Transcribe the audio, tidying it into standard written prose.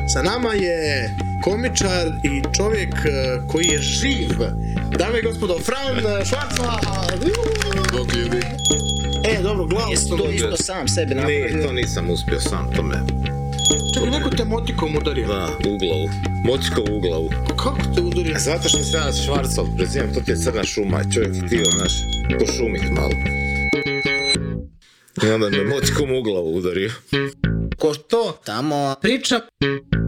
Sa nama je komičar i čovjek koji je živ. Dame i gospodo, Fran Švarcman! Dobro, glasno. To isto sam sebi napravio. Ne, to nisam uspio sam, to me... Čekaj, neko te motikom udario. Da, u glavu. Motikom u glavu. Kako te udario? Zato što sam ja Švarcov, prezivam, to ti je crna šuma, čovjek htio, znaš, pošumit malo. I onda me motikom u glavu udario. Ko što tamo pričam.